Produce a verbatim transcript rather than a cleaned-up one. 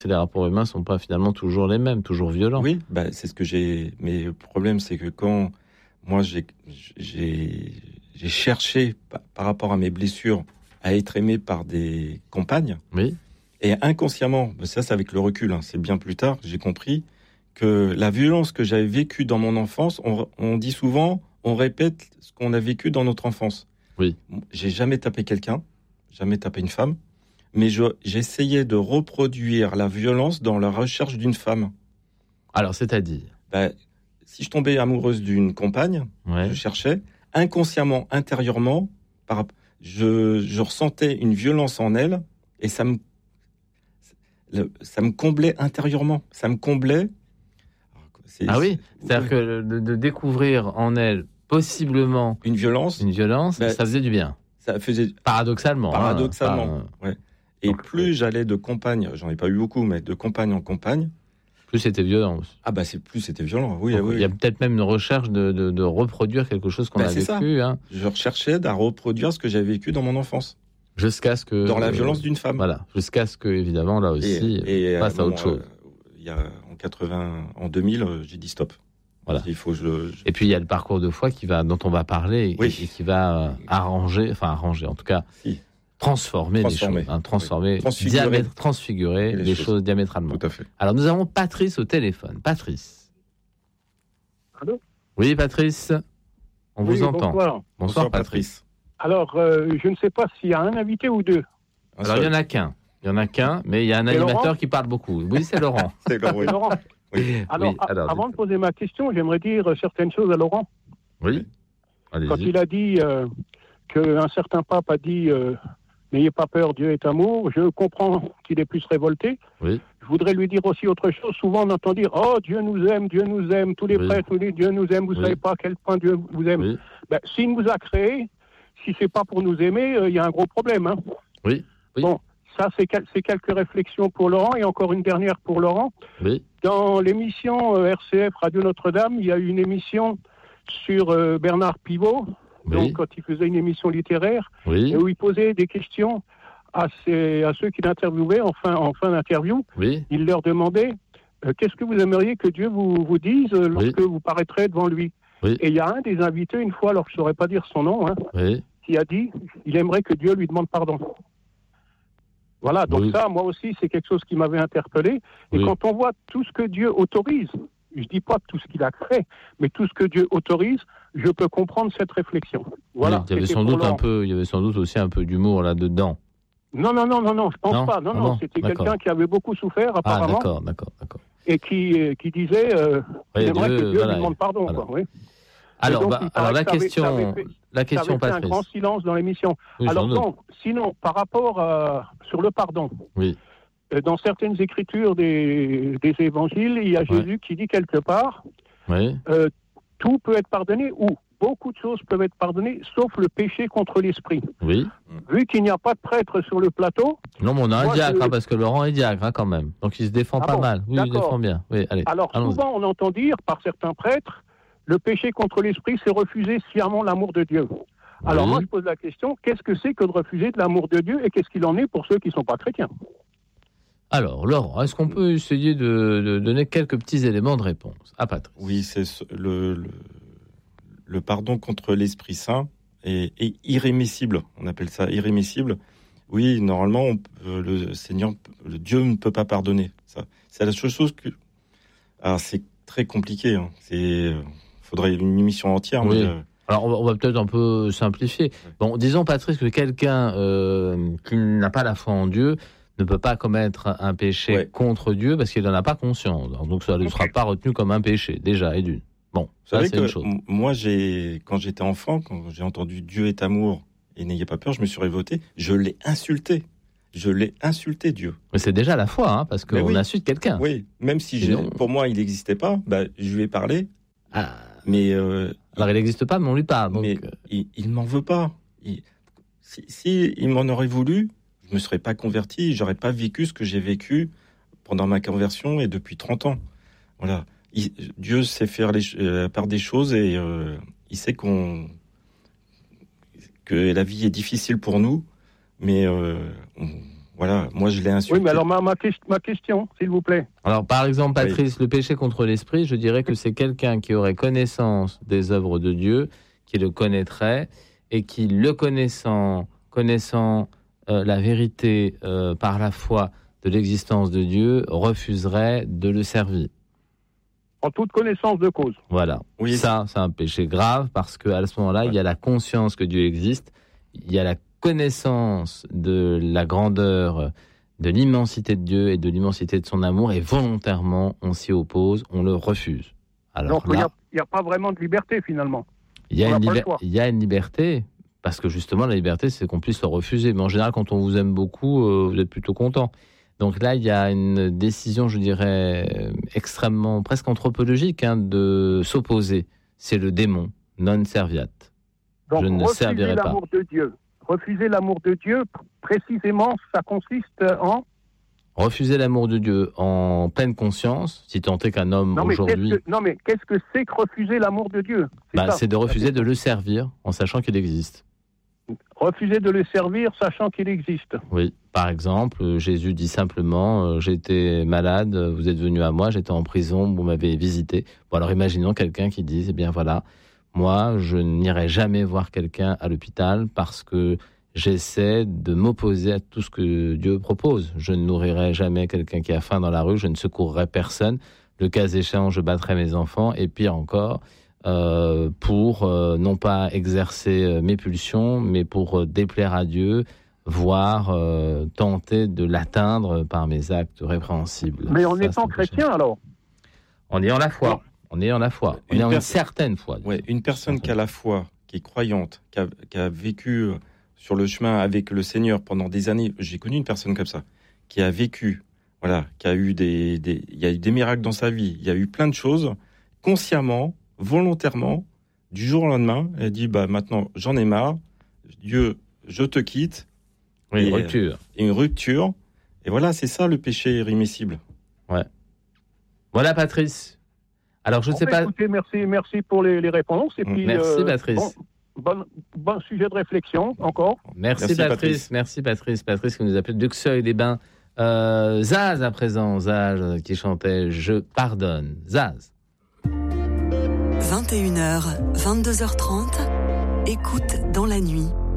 Les rapports humains ne sont pas finalement toujours les mêmes, toujours violents. Oui, bah, c'est ce que j'ai... Mais le problème, c'est que quand moi, j'ai, j'ai, j'ai cherché, par, par rapport à mes blessures, à être aimé par des compagnes, oui. Et inconsciemment, ça c'est avec le recul, hein, c'est bien plus tard, j'ai compris que la violence que j'avais vécue dans mon enfance, on, on dit souvent, on répète ce qu'on a vécu dans notre enfance. Oui. J'ai jamais tapé quelqu'un, jamais tapé une femme, mais je, j'essayais de reproduire la violence dans la recherche d'une femme. Alors, c'est-à-dire ben, si je tombais amoureuse d'une compagne, ouais. je cherchais, inconsciemment, intérieurement, par, je, je ressentais une violence en elle, et ça me Le, ça me comblait intérieurement, ça me comblait. C'est, ah oui, c'est, c'est-à-dire ouais. que de, de découvrir en elle possiblement une violence, une violence, ben, ça faisait du bien. Ça faisait paradoxalement. Paradoxalement, hein, ouais. Et donc, plus ouais. j'allais de compagne, j'en ai pas eu beaucoup, mais de compagne en compagne, plus c'était violent. Aussi. Ah bah c'est plus c'était violent. Oui, donc, oui. Il y a peut-être même une recherche de, de, de reproduire quelque chose qu'on ben, a c'est vécu. Ça. Hein. Je recherchais à reproduire ce que j'avais vécu dans mon enfance. Jusqu'à ce que dans la violence euh, d'une femme. Voilà, jusqu'à ce que évidemment là aussi et, et passe euh, à autre bon, chose. Il euh, y a en quatre-vingts, en deux mille, euh, j'ai dit stop. Voilà. Il faut je, je... Et puis il y a le parcours de foi qui va, dont on va parler oui. et, et qui va euh, arranger, enfin arranger, en tout cas si. transformer, transformer les choses, hein, transformer, oui. transfigurer, diamètre, transfigurer les, les choses. choses diamétralement. Tout à fait. Alors nous avons Patrice au téléphone. Patrice. Allô ? Oui, Patrice. On oui, vous entend. Bonsoir, bonsoir, bonsoir Patrice. Alors, euh, je ne sais pas s'il y a un invité ou deux. Alors, il n'y en a qu'un. Il y en a qu'un, mais il y a un c'est animateur Laurent qui parle beaucoup. Oui, c'est Laurent. c'est Laurent. C'est Laurent. Oui. Alors, oui, alors a- avant de poser ma question, j'aimerais dire certaines choses à Laurent. Oui. Allez-y. Quand il a dit euh, qu'un certain pape a dit euh, « N'ayez pas peur, Dieu est amour », je comprends qu'il est plus révolté. Oui. Je voudrais lui dire aussi autre chose. Souvent, on entend dire « Oh, Dieu nous aime, Dieu nous aime », tous les oui. prêtres nous disent « Dieu nous aime, vous ne oui. savez pas à quel point Dieu vous aime oui. ». Ben, s'il nous a créés, si c'est pas pour nous aimer, il euh, y a un gros problème. Hein. Oui. oui. Bon, ça, c'est, quel- c'est quelques réflexions pour Laurent. Et encore une dernière pour Laurent. Oui. Dans l'émission euh, R C F Radio Notre-Dame, il y a eu une émission sur euh, Bernard Pivot, oui. donc quand il faisait une émission littéraire, oui. et où il posait des questions à, ces, à ceux qui l'interviewaient en fin, en fin d'interview. Oui. Il leur demandait euh, qu'est-ce que vous aimeriez que Dieu vous, vous dise euh, lorsque oui. vous paraîtrez devant lui. Oui. Et il y a un des invités, une fois, alors je ne saurais pas dire son nom, hein, oui. qui a dit il aimerait que Dieu lui demande pardon. Voilà, donc oui. ça, moi aussi, c'est quelque chose qui m'avait interpellé. Et oui. quand on voit tout ce que Dieu autorise, je ne dis pas tout ce qu'il a créé, mais tout ce que Dieu autorise, je peux comprendre cette réflexion. Voilà. Oui, il y avait sans doute un peu, il y avait sans doute aussi un peu d'humour là-dedans. Non, non, non, non, non, je pense non pas. Non, ah non, bon c'était d'accord. quelqu'un qui avait beaucoup souffert, apparemment. Ah, d'accord, d'accord, d'accord. Et qui, euh, qui disait euh, oui, il aimerait Dieu, que Dieu voilà, lui demande pardon. voilà. Quoi, oui. Alors, donc, bah, alors la question, ça avait fait, la question, ça avait Patrice. fait un grand silence dans l'émission. Oui, alors bon, sinon, par rapport à, sur le pardon, oui. euh, dans certaines écritures des, des évangiles, il y a Jésus ouais. qui dit quelque part, oui. euh, tout peut être pardonné ou beaucoup de choses peuvent être pardonnées, sauf le péché contre l'esprit. Oui. Vu qu'il n'y a pas de prêtre sur le plateau. Non, mais on a un moi, diacre, je... hein, parce que Laurent est diacre hein, quand même. Donc il se défend ah pas bon, mal. Oui, d'accord. il se défend bien. Oui, allez. Alors allons-y. souvent, on entend dire par certains prêtres, le péché contre l'esprit, c'est refuser sciemment l'amour de Dieu. Oui. Alors moi, je pose la question, qu'est-ce que c'est que de refuser de l'amour de Dieu et qu'est-ce qu'il en est pour ceux qui ne sont pas chrétiens ? Alors, Laurent, est-ce qu'on peut essayer de, de donner quelques petits éléments de réponse à Patrice ? Oui, c'est le, le, le pardon contre l'Esprit Saint est, est irrémissible. On appelle ça irrémissible. Oui, normalement, on peut, le Seigneur, le Dieu ne peut pas pardonner. Ça, c'est la seule chose que. Alors, c'est très compliqué. Hein. C'est, faudrait une émission entière. Oui. Mais, euh... Alors, on va, on va peut-être un peu simplifier. Bon, disons, Patrice, que quelqu'un euh, qui n'a pas la foi en Dieu ne peut pas commettre un péché ouais. contre Dieu parce qu'il n'en a pas conscience. Donc, ça ne okay. sera pas retenu comme un péché, déjà, et d'une. Bon, ça, Vous savez c'est que une chose. Moi, j'ai, quand j'étais enfant, quand j'ai entendu Dieu est amour et n'ayez pas peur, je me suis révolté. Je l'ai insulté. Je l'ai insulté, Dieu. Mais c'est déjà la foi, hein, parce qu'on oui. insulte quelqu'un. Oui, même si Sinon... pour moi, il n'existait pas, bah, je lui ai parlé. Ah. Mais euh, Alors, il n'existe pas, mais on lui parle. Donc... Mais il ne m'en veut pas. Il, si, si il m'en aurait voulu, je ne me serais pas converti, je n'aurais pas vécu ce que j'ai vécu pendant ma conversion et depuis trente ans. Voilà. Il, Dieu sait faire les, euh, la part des choses et euh, il sait qu'on, que la vie est difficile pour nous, mais euh, on, Voilà, moi je l'ai insulté. Oui, mais alors ma, ma, que- ma question, s'il vous plaît. Alors, par exemple, Patrice, oui. Le péché contre l'esprit, je dirais que c'est quelqu'un qui aurait connaissance des œuvres de Dieu, qui le connaîtrait, et qui, le connaissant, connaissant euh, la vérité euh, par la foi de l'existence de Dieu, refuserait de le servir. En toute connaissance de cause. Voilà. Oui. Ça, c'est un péché grave, parce qu'à ce moment-là, ouais. il y a la conscience que Dieu existe, il y a la connaissance de la grandeur, de l'immensité de Dieu et de l'immensité de son amour, et volontairement, on s'y oppose, on le refuse. Alors donc, là, il n'y a, a pas vraiment de liberté, finalement. Il y, a une liber- il y a une liberté, parce que justement, la liberté, c'est qu'on puisse le refuser. Mais en général, quand on vous aime beaucoup, euh, vous êtes plutôt content. Donc là, il y a une décision, je dirais, extrêmement, presque anthropologique, hein, de s'opposer. C'est le démon, non serviat. Donc, je ne servirai pas. L'amour de Dieu. Refuser l'amour de Dieu, précisément, ça consiste en... Refuser l'amour de Dieu en pleine conscience, si tant est qu'un homme non, mais aujourd'hui... Que, non, mais qu'est-ce que c'est que refuser l'amour de Dieu ? C'est, bah, ça, c'est de refuser de le servir en sachant qu'il existe. Refuser de le servir, sachant qu'il existe. Oui, par exemple, Jésus dit simplement euh, « J'étais malade, vous êtes venu à moi, j'étais en prison, vous m'avez visité. » Bon, alors imaginons quelqu'un qui dit « Eh bien voilà, moi, je n'irai jamais voir quelqu'un à l'hôpital parce que j'essaie de m'opposer à tout ce que Dieu propose. Je ne nourrirai jamais quelqu'un qui a faim dans la rue, je ne secourrai personne. Le cas échéant, je battrai mes enfants. Et pire encore, euh, pour euh, non pas exercer euh, mes pulsions, mais pour euh, déplaire à Dieu, voire euh, tenter de l'atteindre par mes actes répréhensibles. » Mais en Ça, étant chrétien, alors En ayant la foi. En ayant la foi. En une, ayant pers- une certaine foi. Ouais, une personne qui a la foi, qui est croyante, qui a, qui a vécu sur le chemin avec le Seigneur pendant des années. J'ai connu une personne comme ça, qui a vécu, voilà, qui a eu des, des, il y a eu des miracles dans sa vie. Il y a eu plein de choses, consciemment, volontairement, du jour au lendemain. Elle dit, bah maintenant, j'en ai marre. Dieu, je te quitte. Oui, et, une rupture. Et une rupture. Et voilà, c'est ça le péché irrémissible. Ouais. Voilà, Patrice. Alors, je ne sais bah, pas. Écoutez, merci, merci pour les, les réponses. Et puis, merci, euh, Patrice. Bon, bon, bon sujet de réflexion, encore. Merci, merci Patrice. Patrice. Merci, Patrice. Patrice qui nous appelle d'Uxeuil-les-Bains. Euh, Zaz, à présent. Zaz qui chantait « Je pardonne ». Zaz. vingt et une heures, vingt-deux heures trente, écoute dans la nuit.